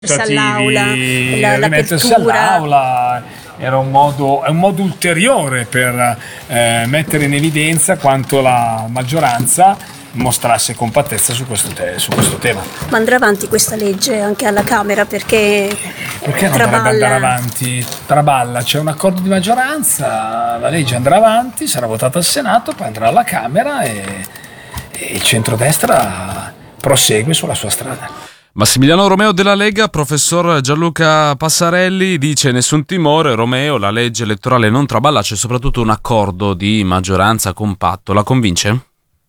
all'aula, rimettersi l'apertura. all'aula è un modo ulteriore per mettere in evidenza quanto la maggioranza mostrasse compattezza su questo tema. Ma andrà avanti questa legge anche alla Camera perché Perché non dovrebbe andare traballa. avanti? Traballa, c'è un accordo di maggioranza, la legge andrà avanti, sarà votata al Senato, poi andrà alla Camera e il centrodestra prosegue sulla sua strada. Massimiliano Romeo della Lega, professor Gianluca Passarelli dice: nessun timore, Romeo, la legge elettorale non traballa, c'è soprattutto un accordo di maggioranza compatto. La convince?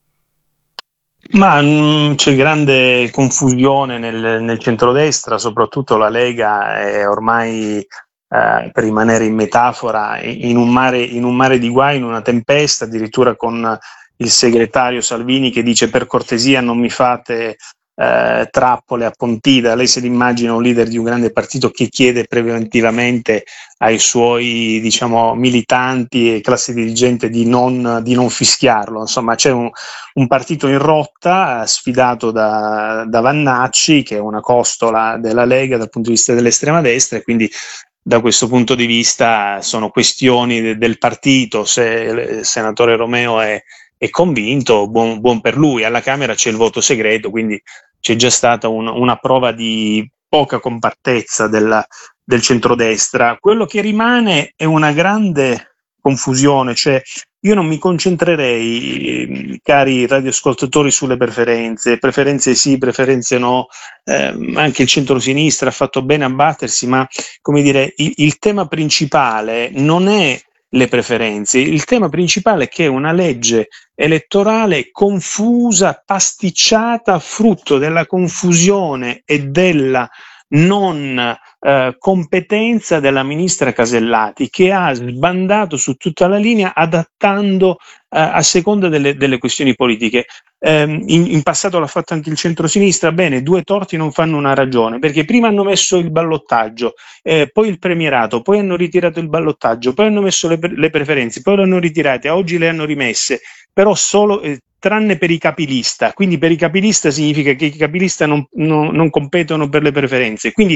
Ma c'è grande confusione nel centrodestra, soprattutto la Lega è ormai, per rimanere in metafora, in un mare di guai, in una tempesta, addirittura con il segretario Salvini che dice: per cortesia non mi fate trappole a Pontida. Lei se l'immagina un leader di un grande partito che chiede preventivamente ai suoi, diciamo, militanti e classe dirigente di non fischiarlo. Insomma, c'è un partito in rotta, sfidato da Vannacci, che è una costola della Lega dal punto di vista dell'estrema destra, e quindi da questo punto di vista sono questioni del partito. Se il senatore Romeo è convinto, buon per lui. Alla Camera c'è il voto segreto, quindi c'è già stata una prova di poca compattezza del centrodestra. Quello che rimane è una grande confusione, cioè io non mi concentrerei, cari radioascoltatori, sulle preferenze sì, preferenze no. Anche il centrosinistra ha fatto bene a battersi, ma come dire, il tema principale non è le preferenze, il tema principale è che è una legge elettorale confusa, pasticciata, frutto della confusione e della non competenza della ministra Casellati, che ha sbandato su tutta la linea adattando a seconda delle questioni politiche. In passato l'ha fatto anche il centrosinistra. Bene, due torti non fanno una ragione, perché prima hanno messo il ballottaggio, poi il premierato, poi hanno ritirato il ballottaggio, poi hanno messo le preferenze, poi le hanno ritirate, oggi le hanno rimesse, però solo tranne per i capilista. Quindi per i capilista significa che i capilista non competono per le preferenze, quindi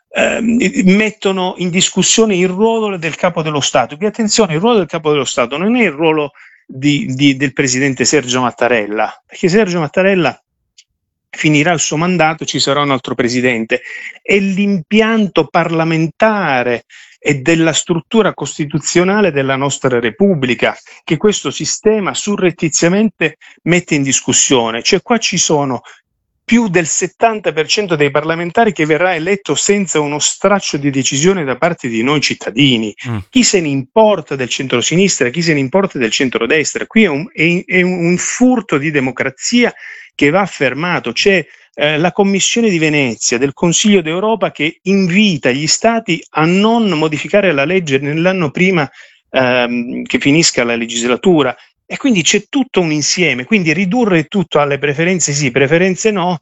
mettono in discussione il ruolo del capo dello Stato. Che attenzione, il ruolo del capo dello Stato non è il ruolo del presidente Sergio Mattarella, perché Sergio Mattarella finirà il suo mandato, ci sarà un altro presidente. È l'impianto parlamentare e della struttura costituzionale della nostra Repubblica che questo sistema surrettiziamente mette in discussione. Cioè qua ci sono più del 70% dei parlamentari che verrà eletto senza uno straccio di decisione da parte di noi cittadini. Chi se ne importa del centrosinistra, chi se ne importa del centrodestra? Qui è un furto di democrazia che va fermato. C'è la Commissione di Venezia del Consiglio d'Europa che invita gli Stati a non modificare la legge nell'anno prima che finisca la legislatura. E quindi c'è tutto un insieme, quindi ridurre tutto alle preferenze sì, preferenze no,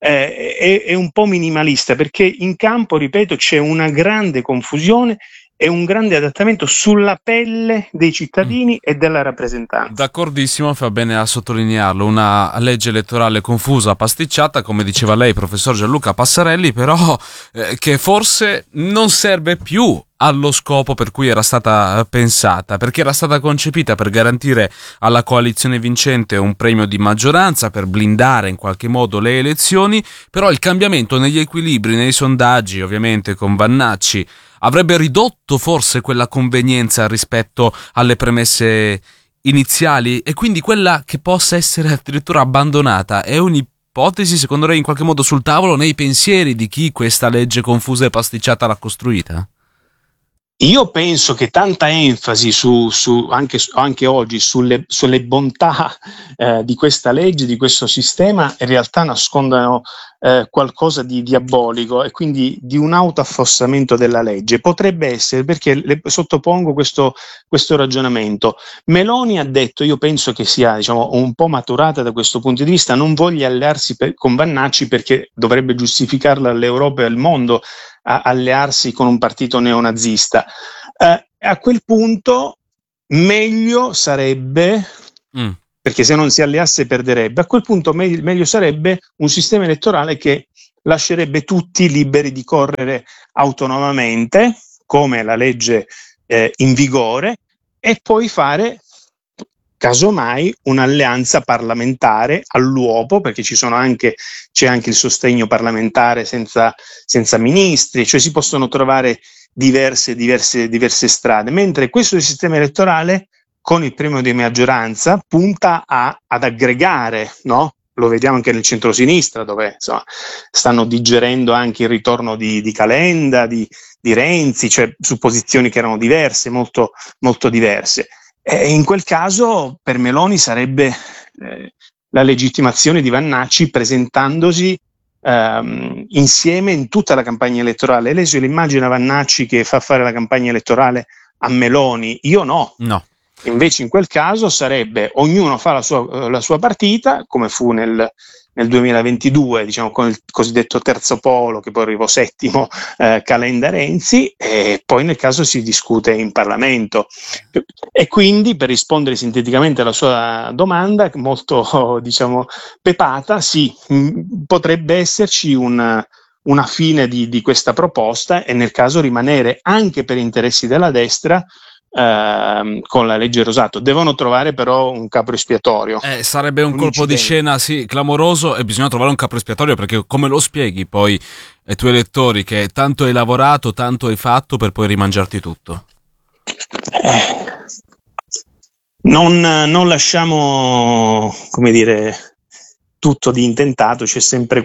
è un po' minimalista, perché in campo, ripeto, c'è una grande confusione e un grande adattamento sulla pelle dei cittadini e della rappresentanza. D'accordissimo, fa bene a sottolinearlo, una legge elettorale confusa, pasticciata, come diceva lei, professor Gianluca Passarelli, però che forse non serve più allo scopo per cui era stata pensata, perché era stata concepita per garantire alla coalizione vincente un premio di maggioranza, per blindare in qualche modo le elezioni, però il cambiamento negli equilibri, nei sondaggi, ovviamente con Vannacci, avrebbe ridotto forse quella convenienza rispetto alle premesse iniziali, e quindi quella che possa essere addirittura abbandonata è un'ipotesi, secondo lei, in qualche modo sul tavolo, nei pensieri di chi questa legge confusa e pasticciata l'ha costruita? Io penso che tanta enfasi anche oggi sulle bontà di questa legge, di questo sistema, in realtà nascondano qualcosa di diabolico e quindi di un autoaffossamento della legge. Potrebbe essere, perché le sottopongo questo ragionamento. Meloni ha detto, io penso che sia, diciamo, un po' maturata da questo punto di vista, non voglia allearsi con Vannacci perché dovrebbe giustificarla all'Europa e al mondo a allearsi con un partito neonazista. A quel punto meglio sarebbe, perché se non si alleasse perderebbe, a quel punto meglio sarebbe un sistema elettorale che lascerebbe tutti liberi di correre autonomamente, come la legge in vigore, e poi fare casomai un'alleanza parlamentare all'uopo, perché c'è anche il sostegno parlamentare senza ministri, cioè si possono trovare diverse strade, mentre questo sistema elettorale con il premio di maggioranza punta ad aggregare, no? Lo vediamo anche nel centrosinistra, dove insomma, stanno digerendo anche il ritorno di Calenda, di Renzi, cioè su posizioni che erano diverse, molto, molto diverse. E in quel caso per Meloni sarebbe la legittimazione di Vannacci presentandosi insieme in tutta la campagna elettorale. Lei se lo immagina Vannacci che fa fare la campagna elettorale a Meloni? Io no. Invece in quel caso sarebbe ognuno fa la sua partita, come fu nel 2022, diciamo, con il cosiddetto terzo polo, che poi arrivò settimo, Calenda Renzi, e poi nel caso si discute in Parlamento. E quindi, per rispondere sinteticamente alla sua domanda, molto diciamo pepata, sì, potrebbe esserci una fine di questa proposta, e nel caso rimanere anche per interessi della destra con la legge Rosato. Devono trovare però un capro espiatorio. Sarebbe un colpo di scena, sì, clamoroso, e bisogna trovare un capro espiatorio, perché come lo spieghi poi ai tuoi elettori che tanto hai lavorato, tanto hai fatto per poi rimangiarti tutto? Non lasciamo, come dire, tutto di intentato, c'è sempre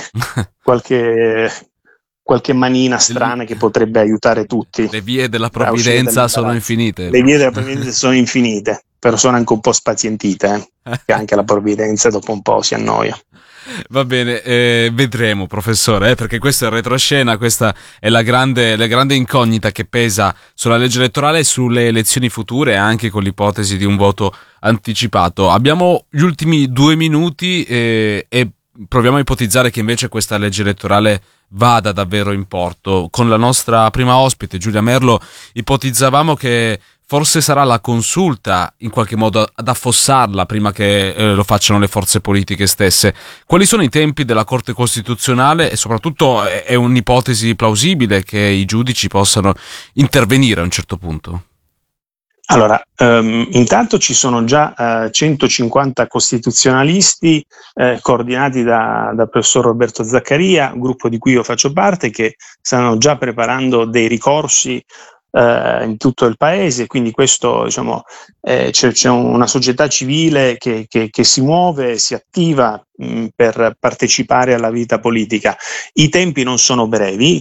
qualche manina strana che potrebbe aiutare tutti. Le vie della provvidenza sono infinite. Le vie della provvidenza sono infinite, però sono anche un po' spazientite, che anche la provvidenza dopo un po' si annoia. Va bene, vedremo professore, perché questo è il retroscena, questa è la grande incognita che pesa sulla legge elettorale e sulle elezioni future, anche con l'ipotesi di un voto anticipato. Abbiamo gli ultimi 2 minuti e proviamo a ipotizzare che invece questa legge elettorale vada davvero in porto. Con la nostra prima ospite Giulia Merlo ipotizzavamo che forse sarà la Consulta in qualche modo ad affossarla prima che lo facciano le forze politiche stesse. Quali sono i tempi della Corte Costituzionale, e soprattutto è un'ipotesi plausibile che i giudici possano intervenire a un certo punto? Allora, intanto ci sono già 150 costituzionalisti coordinati dal professor Roberto Zaccaria, un gruppo di cui io faccio parte, che stanno già preparando dei ricorsi in tutto il paese, quindi questo, diciamo, c'è una società civile che si muove, si attiva per partecipare alla vita politica. I tempi non sono brevi,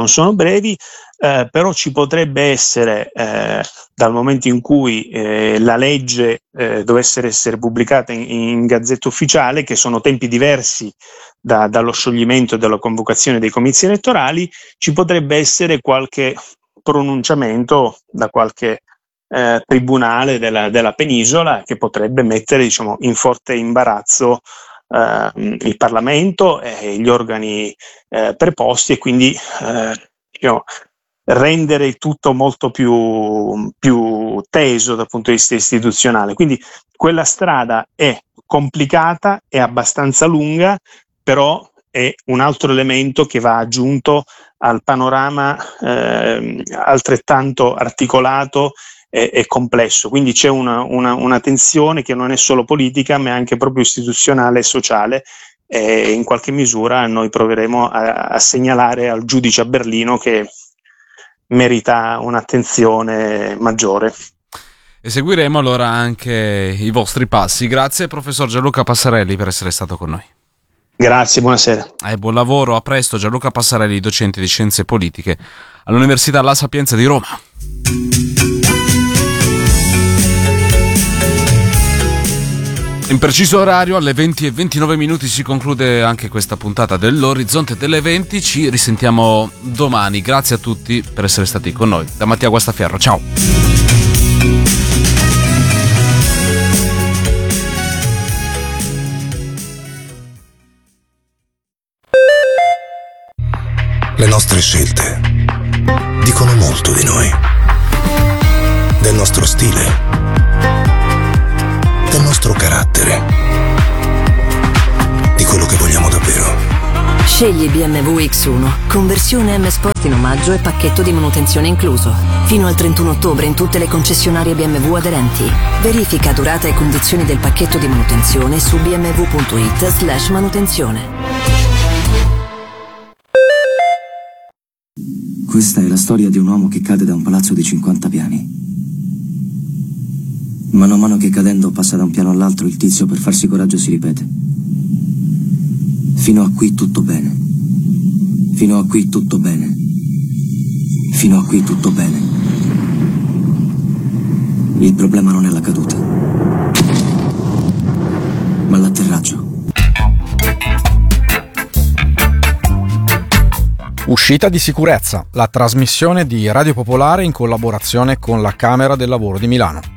però ci potrebbe essere, dal momento in cui la legge dovesse essere pubblicata in Gazzetta Ufficiale, che sono tempi diversi dallo scioglimento e dalla convocazione dei comizi elettorali, ci potrebbe essere qualche pronunciamento da qualche tribunale della penisola, che potrebbe mettere, diciamo, in forte imbarazzo il Parlamento e gli organi preposti, e quindi rendere il tutto molto più teso dal punto di vista istituzionale. Quindi quella strada è complicata, è abbastanza lunga, però è un altro elemento che va aggiunto al panorama altrettanto articolato e complesso. Quindi c'è una tensione che non è solo politica, ma è anche proprio istituzionale e sociale, e in qualche misura noi proveremo a segnalare al giudice a Berlino che merita un'attenzione maggiore. E seguiremo allora anche i vostri passi. Grazie professor Gianluca Passarelli per essere stato con noi. Grazie, buonasera. Buon lavoro, a presto. Gianluca Passarelli, docente di Scienze Politiche all'Università La Sapienza di Roma. In preciso orario, alle 20:29 si conclude anche questa puntata dell'Orizzonte delle 20. Ci risentiamo domani. Grazie a tutti per essere stati con noi. Da Mattia Guastaferro, ciao. Le nostre scelte dicono molto di noi, del nostro stile, del nostro carattere, di quello che vogliamo davvero. Scegli BMW X1, conversione M Sport in omaggio e pacchetto di manutenzione incluso. Fino al 31 ottobre in tutte le concessionarie BMW aderenti. Verifica durata e condizioni del pacchetto di manutenzione su bmw.it/manutenzione. Questa è la storia di un uomo che cade da un palazzo di 50 piani. Mano a mano che cadendo passa da un piano all'altro, il tizio per farsi coraggio si ripete: fino a qui tutto bene. Fino a qui tutto bene. Fino a qui tutto bene. Il problema non è la caduta, ma l'atterraggio. Uscita di sicurezza, la trasmissione di Radio Popolare in collaborazione con la Camera del Lavoro di Milano.